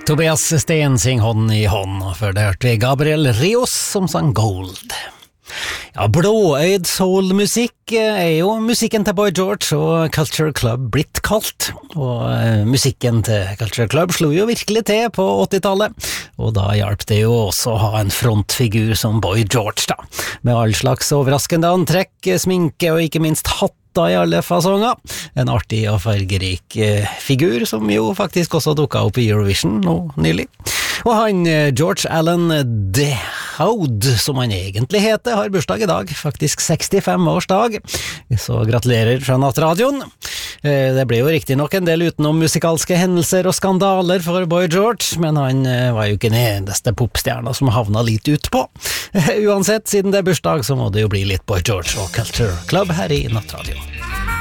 Tobias Sten sing hånd i hånd, og før det hørte vi Gabriel Rios som sang Gold. Ja, blåøyd soul-musikk jo musikken til Boy George og Culture Club blitt kalt, og musikken til Culture Club slo jo virkelig til på 80-tallet, og da hjalp det jo også å ha en frontfigur som Boy George da, med all slags overraskende antrekk, sminke og ikke minst hatt i alle fasonger. En artig og fargerik figur som jo faktisk også dukket opp i Eurovision nå nylig. Og han George Allen DeHoud, som han egentlig heter, har bursdag i dag, faktisk 65-årsdag. Så gratulerer fra Nattradioen. Det ble jo riktig nok en del utenom musikalske hendelser og skandaler for Boy George, men han var jo ikke den eneste popstjerna som havna litt utpå. Uansett, siden det er bursdag, så må det jo bli litt Boy George og Culture Club her i Nattradioen.